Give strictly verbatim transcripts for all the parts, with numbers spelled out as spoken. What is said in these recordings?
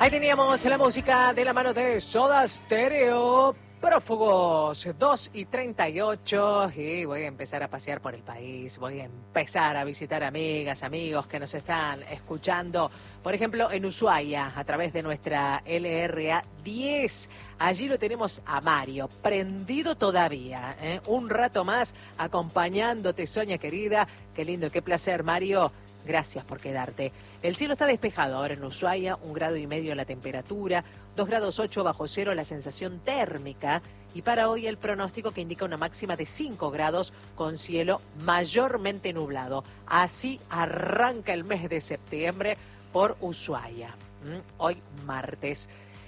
Ahí teníamos la música de la mano de Soda Stereo, Prófugos, dos y treinta y ocho, y voy a empezar a pasear por el país, voy a empezar a visitar amigas, amigos que nos están escuchando, por ejemplo, en Ushuaia, a través de nuestra L R A diez. Allí lo tenemos a Mario, prendido todavía, ¿eh? Un rato más acompañándote, Sonia querida. Qué lindo, qué placer, Mario. Gracias por quedarte. El cielo está despejado ahora en Ushuaia, un grado y medio la temperatura, dos grados ocho bajo cero la sensación térmica, y para hoy el pronóstico que indica una máxima de cinco grados con cielo mayormente nublado. Así arranca el mes de septiembre por Ushuaia. ¿Mm? Hoy martes.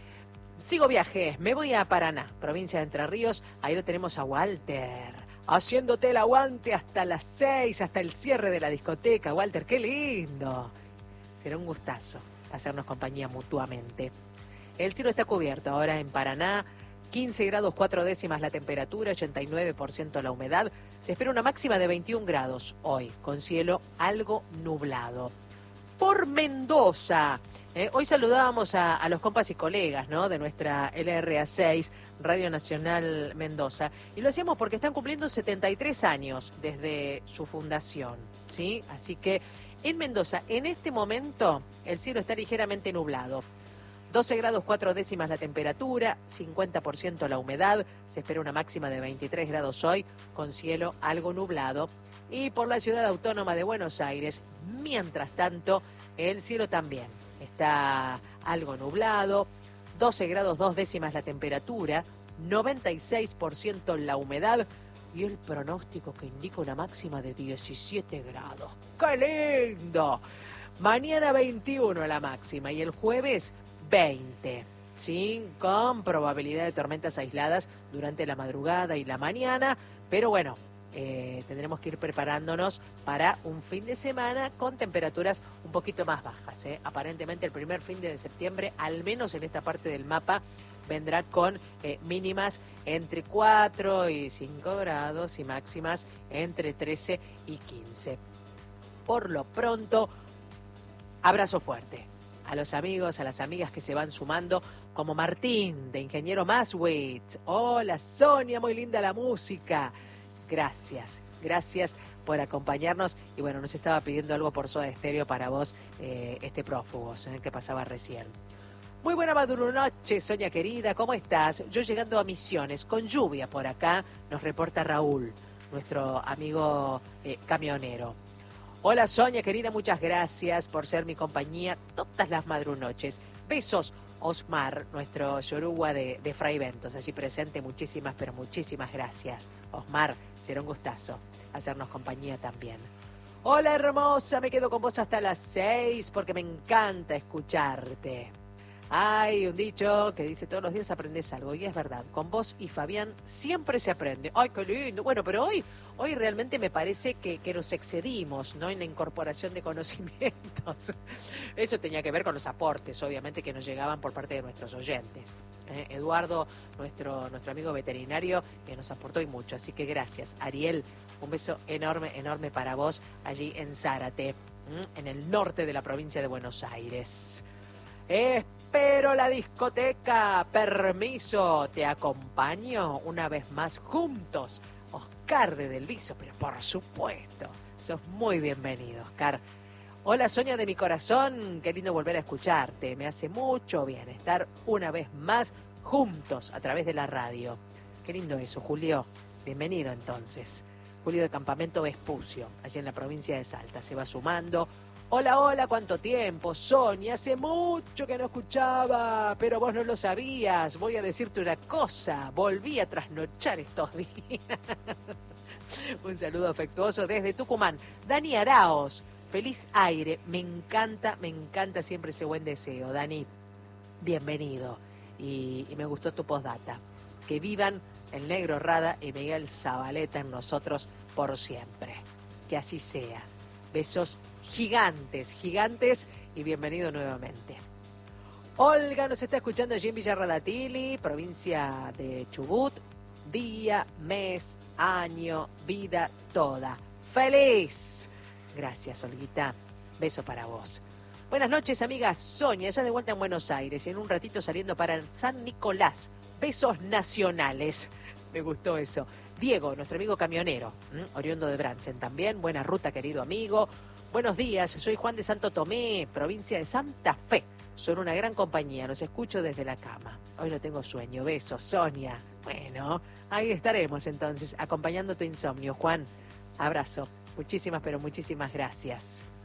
Sigo viaje, me voy a Paraná, provincia de Entre Ríos. Ahí lo tenemos a Walter, haciéndote el aguante hasta las seis, hasta el cierre de la discoteca. Walter, qué lindo. Será un gustazo hacernos compañía mutuamente. El cielo está cubierto ahora en Paraná, quince grados cuatro décimas la temperatura, ochenta y nueve por ciento la humedad. Se espera una máxima de veintiún grados hoy, con cielo algo nublado. Por Mendoza, eh, hoy saludábamos a, a los compas y colegas, ¿no?, de nuestra L R A seis, Radio Nacional Mendoza, y lo hacíamos porque están cumpliendo setenta y tres años desde su fundación, ¿sí? Así que en Mendoza, en este momento, el cielo está ligeramente nublado. doce grados cuatro décimas la temperatura, cincuenta por ciento la humedad, se espera una máxima de veintitrés grados hoy, con cielo algo nublado. Y por la ciudad autónoma de Buenos Aires, mientras tanto, el cielo también está algo nublado, doce grados dos décimas la temperatura, noventa y seis por ciento la humedad, y el pronóstico que indica una máxima de diecisiete grados. ¡Qué lindo! Mañana veintiuno la máxima y el jueves veinte, ¿sí? Con probabilidad de tormentas aisladas durante la madrugada y la mañana, pero bueno, eh, tendremos que ir preparándonos para un fin de semana con temperaturas un poquito más bajas, ¿eh? Aparentemente el primer fin de septiembre, al menos en esta parte del mapa, vendrá con eh, mínimas entre cuatro y cinco grados y máximas entre trece y quince. Por lo pronto, abrazo fuerte a los amigos, a las amigas que se van sumando, como Martín, de Ingeniero Maswitz. Hola, Sonia, muy linda la música. Gracias, gracias por acompañarnos. Y bueno, nos estaba pidiendo algo por Soda Stereo para vos, eh, este Prófugos, eh, que pasaba recién. Muy buena madrunoche, Sonia querida, ¿cómo estás? Yo llegando a Misiones, con lluvia por acá, nos reporta Raúl, nuestro amigo eh, camionero. Hola Sonia querida, muchas gracias por ser mi compañía todas las madrunoches. Besos, Osmar, nuestro yoruba de, de Fray Bentos, allí presente. Muchísimas, pero muchísimas gracias. Osmar, será un gustazo hacernos compañía también. Hola hermosa, me quedo con vos hasta las seis porque me encanta escucharte. Hay un dicho que dice todos los días aprendes algo, y es verdad, con vos y Fabián siempre se aprende. ¡Ay, qué lindo! Bueno, pero hoy, hoy realmente me parece que, que nos excedimos, ¿no?, en la incorporación de conocimientos. Eso tenía que ver con los aportes, obviamente, que nos llegaban por parte de nuestros oyentes. Eh, Eduardo, nuestro, nuestro amigo veterinario, que nos aportó y mucho, así que gracias. Ariel, un beso enorme, enorme para vos allí en Zárate, en el norte de la provincia de Buenos Aires. Espero la discoteca, permiso, te acompaño una vez más juntos. Oscar de Del Viso, pero por supuesto, sos muy bienvenido, Oscar. Hola Sonia de mi corazón, qué lindo volver a escucharte, me hace mucho bien estar una vez más juntos a través de la radio. Qué lindo eso, Julio, bienvenido entonces. Julio de Campamento Vespucio, allí en la provincia de Salta, se va sumando. Hola, hola, ¿cuánto tiempo? Sonia, hace mucho que no escuchaba, pero vos no lo sabías. Voy a decirte una cosa, volví a trasnochar estos días. Un saludo afectuoso desde Tucumán. Dani Araos, feliz aire, me encanta, me encanta siempre ese buen deseo. Dani, bienvenido. Y, y me gustó tu postdata. Que vivan el Negro Rada y Miguel Zabaleta en nosotros por siempre. Que así sea. Besos gigantes, gigantes y bienvenido nuevamente. Olga nos está escuchando allí en Villa Radatili, provincia de Chubut. Día, mes, año, vida toda. ¡Feliz! Gracias, Olguita. Beso para vos. Buenas noches, amiga Sonia, ya de vuelta en Buenos Aires y en un ratito saliendo para San Nicolás. Besos nacionales. Me gustó eso. Diego, nuestro amigo camionero, ¿m? oriundo de Bransen también. Buena ruta, querido amigo. Buenos días, soy Juan de Santo Tomé, provincia de Santa Fe. Son una gran compañía, los escucho desde la cama. Hoy no tengo sueño. Besos, Sonia. Bueno, ahí estaremos entonces, acompañando tu insomnio. Juan, abrazo. Muchísimas, pero muchísimas gracias.